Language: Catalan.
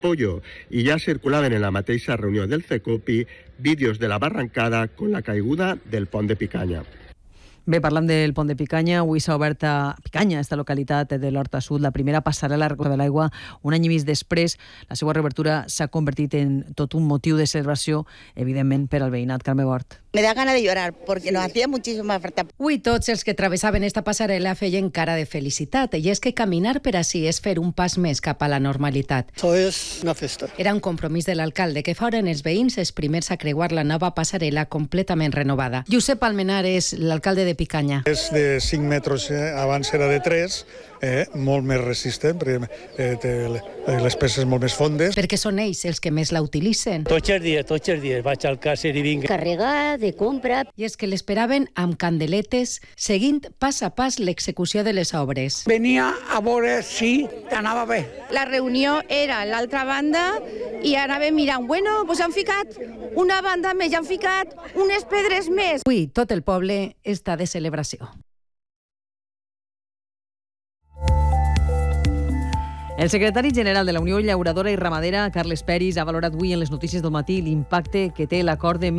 Pollo, i ja circulaven en la mateixa reunió del CECOPI vídeos de la barrancada con la caiguda del pont de Picanya. Bé, parlam del pont de Picanya. Avui s'ha obert a Picanya, esta localitat de l'Horta Sud, la primera passarel·la de l'aigua. Un any i mig després, la seva reobertura s'ha convertit en tot un motiu de celebració, evidentment, per al veïnat. Carme Bort. Me da gana de llorar porque nos hacía muchísima falta. Avui tots els que travessaven esta passarel·la feien cara de felicitat, i és que caminar per ací és fer un pas més cap a la normalitat. Això és una festa. Era un compromís de l'alcalde que foren els veïns els primers a creuar la nova passarel·la completament renovada. Josep Almenar és l'alcalde de Picanya. És de 5 metres, abans era de 3, molt més resistent, perquè té les peces molt més fondes. Perquè són ells els que més la utilitzen. Tots els dies vaig al càcer i vinc. Carregar, de compra. I és que l'esperaven amb candeletes, seguint pas a pas l'execució de les obres. Venia a veure si anava bé. La reunió era a l'altra banda i anàvem mirant, bueno, doncs han ficat una banda més, han ficat unes pedres més. Avui tot el poble està de celebració. El secretari general de la Unió Llauradora i Ramadera, Carles Peris, ha valorat avui en les notícies del matí l'impacte que té l'acord de